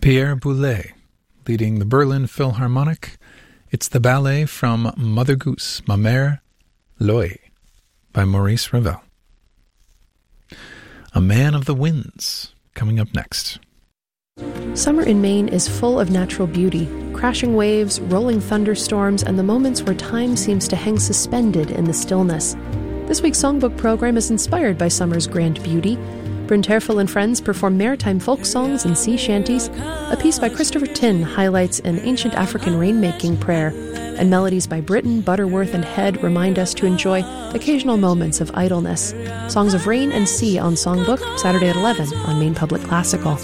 Pierre Boulez, leading the Berlin Philharmonic. It's the ballet from Mother Goose, Ma Mère Loie, by Maurice Ravel. A Man of the Winds, coming up next. Summer in Maine is full of natural beauty, crashing waves, rolling thunderstorms, and the moments where time seems to hang suspended in the stillness. This week's songbook program is inspired by summer's grand beauty. Bryn Terfel and friends perform maritime folk songs and sea shanties. A piece by Christopher Tin highlights an ancient African rainmaking prayer, and melodies by Britton, Butterworth, and Head remind us to enjoy occasional moments of idleness. Songs of Rain and Sea on Songbook, Saturday at 11 on Maine Public Classical.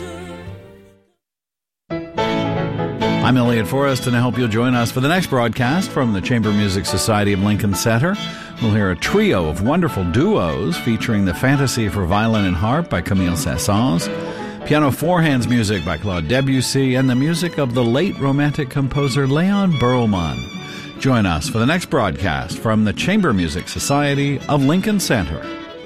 I'm Elliot Forrest, and I hope you'll join us for the next broadcast from the Chamber Music Society of Lincoln Center. We'll hear a trio of wonderful duos featuring the Fantasy for Violin and Harp by Camille Saint-Saëns, piano four-hands music by Claude Debussy, and the music of the late Romantic composer Leon Burlman. Join us for the next broadcast from the Chamber Music Society of Lincoln Center.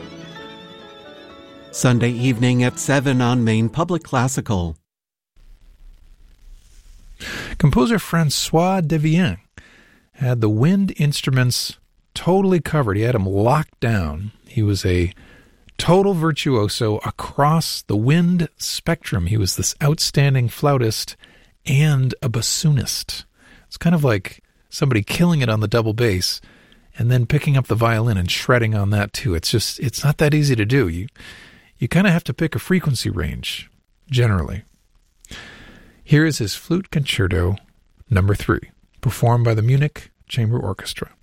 Sunday evening at 7 on Maine Public Classical. Composer Francois Devienne had the wind instruments totally covered. He had them locked down. He was a total virtuoso across the wind spectrum. He was this outstanding flautist and a bassoonist. It's kind of like somebody killing it on the double bass and then picking up the violin and shredding on that too. It's not that easy to do. You kind of have to pick a frequency range, generally. Here is his Flute Concerto No. 3, performed by the Munich Chamber Orchestra.